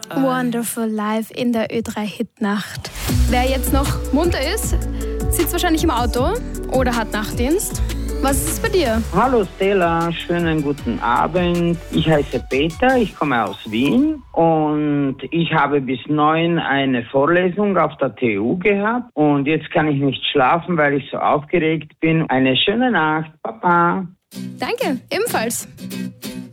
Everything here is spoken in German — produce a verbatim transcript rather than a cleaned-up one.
Wonderful live in der Ö drei Hitnacht. Wer jetzt noch munter ist, sitzt wahrscheinlich im Auto oder hat Nachtdienst. Was ist es bei dir? Hallo Stella, schönen guten Abend. Ich heiße Peter, ich komme aus Wien und ich habe bis neun eine Vorlesung auf der T U gehabt und jetzt kann ich nicht schlafen, weil ich so aufgeregt bin. Eine schöne Nacht, Papa. Danke, ebenfalls.